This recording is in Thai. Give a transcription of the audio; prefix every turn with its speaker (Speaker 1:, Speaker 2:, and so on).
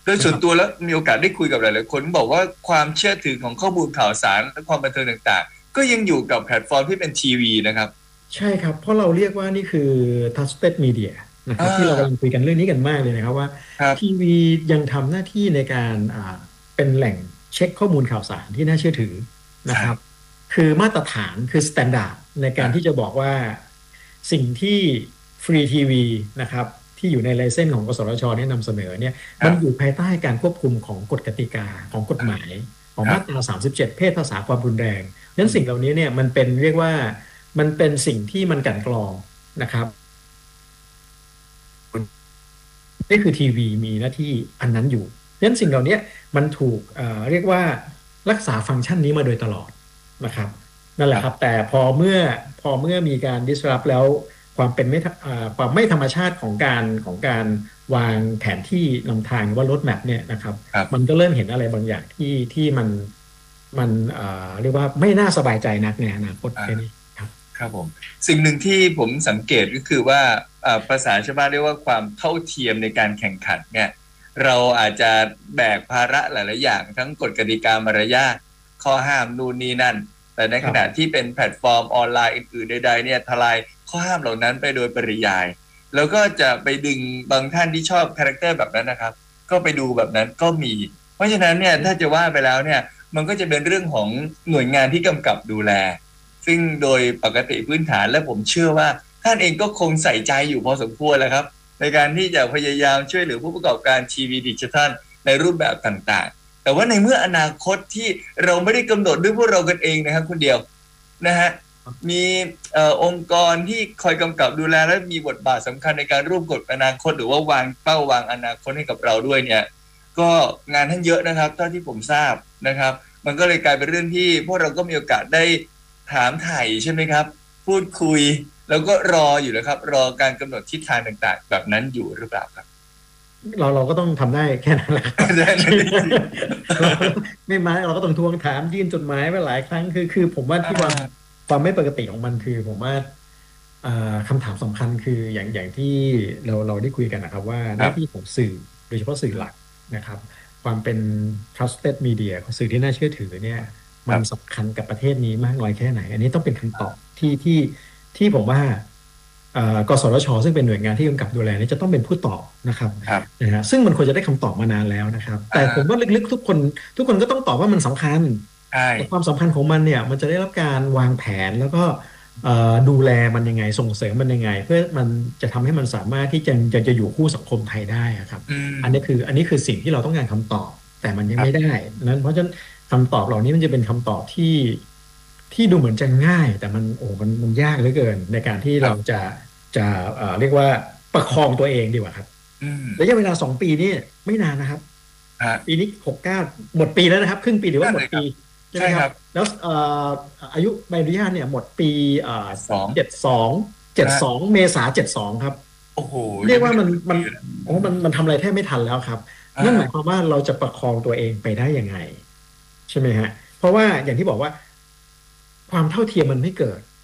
Speaker 1: โดยส่วนตัวแล้วมีโอกาสได้คุยกับหลายๆคนบอกว่าความเชื่อถือของข้อมูลข่าวสารและความบันเทิงต่างๆก็ยังอยู่กับแพลตฟอร์มที่เป็นทีวีนะครับ
Speaker 2: ใช่ครับเพราะเราเรียกว่านี่คือ trusted media นะค
Speaker 1: อ่
Speaker 2: รับที่เรากำลั
Speaker 1: า
Speaker 2: งคุยกันเรื่องนี้กันมากเลยนะครับว่า
Speaker 1: ครับ
Speaker 2: ทีวียังทำหน้าที่ในการเป็นแหล่งเช็คข้อมูลข่าวสารที่น่าเชื่อถือนะครับ
Speaker 1: ใช่
Speaker 2: คือมาตรฐานคือสแตนดาร์ดในการที่จะบอกว่าสิ่งที่ฟรีทีวีนะครับที่อยู่ในไลเซนส์ของกสทชเนี่ยนำเสนอเนี่ยมันอยู่
Speaker 1: ครับ
Speaker 2: ภายใต้การควบคุมของกฎกติกาของกฎหมายของ
Speaker 1: ครับ
Speaker 2: มาตรา37เพศภาษาความรุนแรงนั้นสิ่งเหล่า
Speaker 1: อืม
Speaker 2: นี้เนี่ยมันเป็นเรียกว่า มันเป็นสิ่งที่มันกลั่นกรองนะครับนี่คือทีวีมีหน้าที่อันนั้นอยู่ดังนั้นสิ่งเหล่านี้มันถูกเรียกว่ารักษาฟังก์ชันนี้มาโดยตลอดนะครับนั่นแห
Speaker 1: ค
Speaker 2: ละ
Speaker 1: รับ
Speaker 2: ครับแต่พอเมื่อมีการ disrupt แล้วความเป็นไม่ความไม่ธรรมชาติของการวางแผนที่นำทางหรือว่า road map เนี่ยนะครับมัน
Speaker 1: ครับ
Speaker 2: ก็เริ่มเห็นอะไรบางอย่างที่มันเรียกว่าไม่น่าสบายใจนักในอนาคตแค่นี้
Speaker 1: อ่า
Speaker 2: ครับ
Speaker 1: ครับผมสิ่งหนึ่งที่ผมสังเกตก็คือว่าภาษาชาวบ้านเรียกว่าความเท่าเทียมในการแข่งขันเนี่ยเราอาจจะแบกภาระหลายๆอย่างทั้งกฎกติกามารยาทข้อห้ามนู่นนี่นั่นแต่ใน
Speaker 2: ครับ
Speaker 1: ขณะที่เป็นแพลตฟอร์มออนไลน์อื่นๆใดๆเนี่ยทลายข้อห้ามเหล่านั้นไปโดยปริยายแล้วก็จะไปดึงบางท่านที่ชอบคาแรคเตอร์แบบนั้นนะครับก็ไปดูแบบนั้นก็มีเพราะฉะนั้นเนี่ยถ้าจะว่าไปแล้วเนี่ยมันก็จะเป็นเรื่องของหน่วยงานที่กำกับดูแล ซึ่งโดยปกติพื้นฐานและผมเชื่อว่าท่านเองก็คงใส่ใจอยู่พอสมควรแหละครับในการที่จะพยายามช่วยเหลือผู้ประกอบการทีวีดิจิทัลในรูปแบบต่างๆแต่ว่าในเมื่ออนาคตที่เราไม่ได้กำหนดด้วยพวกเรากันเองนะครับคนเดียวนะฮะมีองค์กรที่คอยกำกับดูแลและมีบทบาทสำคัญในการร่วมกฎอนาคตหรือว่าวางเป้าวางอนาคตให้กับเราด้วยเนี่ยก็งานท่านเยอะนะครับเท่าที่ผมทราบนะครับมันก็เลยกลายเป็นเรื่องที่พวกเราก็มีโอกาสได้ ถามไถ่ใช่ไหมครับพูดคุยแล้วก็รออยู่นะครับรอการกำหนดทิศทางต่างๆแบบนั้นอยู่หรือเปล่าครับ
Speaker 2: เราก็ต้องทำได้แค่นั้นแหละครับ
Speaker 1: ได้ได้จริง
Speaker 2: เราไม่มาเราก็ต้องทวงถามยื่นจดหมายไปหลายครั้งคือผมว่า
Speaker 1: ๆ
Speaker 2: ที่ความไม่ปกติของมันคือผมว่าคำถามสำคัญคืออย่างที่เราได้คุยกันนะครับว่าหน้าที่
Speaker 1: ครับ
Speaker 2: ของสื่อโดยเฉพาะสื่อหลักนะครับความเป็น trusted media ของสื่อที่น่าเชื่อถือเนี่ยมัน
Speaker 1: ครับ
Speaker 2: สำคัญกับประเทศนี้มากน้อยแค่ไหนอันนี้ต้องเป็นคำตอบที่ผมว่ากสทชซึ่งเป็นหน่วยงานที่กำกับดูแลนี่จะต้องเป็นผู้ตอบนะครับ
Speaker 1: ครับ
Speaker 2: นะฮะซึ่งมันควรจะได้คำตอบมานานแล้วนะครับ
Speaker 1: อ่
Speaker 2: แต่ผมว่า
Speaker 1: า
Speaker 2: ลึกๆทุกคนก็ต้องตอบว่ามันสำคัญ
Speaker 1: ใช่
Speaker 2: แต่ความสำคัญของมันเนี่ยมันจะได้รับการวางแผนแล้วก็ดูแลมันยังไงส่งเสริมมันยังไงเพื่อมันจะทำให้มันสามารถที่จะอยู่คู่สังคมไทยได้อะครับ
Speaker 1: อืม
Speaker 2: อันนี้คือสิ่งที่เราต้องการคำตอบแต่มันยังไม่ได้
Speaker 1: ครับ
Speaker 2: นั้นเพราะฉะนั้นคำตอบเหล่านี้มันจะเป็นคำตอบที่ดูเหมือนจะง่ายแต่มันยากเหลือเกินในการที่เรา
Speaker 1: ครับ
Speaker 2: จะเรียกว่าประคองตัวเองดีกว่าครับ
Speaker 1: อืม
Speaker 2: ระยะเวลา2 ปีนี่ไม่นานนะครับ
Speaker 1: ฮะ
Speaker 2: ปีนี้69หมดปีแล้วนะครับครึ่งปีหรือว่าหมดปี
Speaker 1: นั่นเลยครับ
Speaker 2: ใช่ไหมครับ
Speaker 1: ใช่ครับ
Speaker 2: แล้วอายุใบอนุญาตเนี่ยหมดปี
Speaker 1: สอง
Speaker 2: 72เจ็ด
Speaker 1: ฮะ
Speaker 2: สองเมษา72ครับ
Speaker 1: โอ้โห
Speaker 2: เรีย
Speaker 1: ยังไม่ได้
Speaker 2: กว่ามันมัน
Speaker 1: ครึ่งปีเลย
Speaker 2: โอ้มันทำอะไรแทบไม่ทันแล้วครับนั่นหมายความว่าเราจะประคองตัวเองไปได้ยังไงใช่ไหมฮะเพราะว่าอย่างที่บอกว่าความเท่าเทียมมันไม่เกิด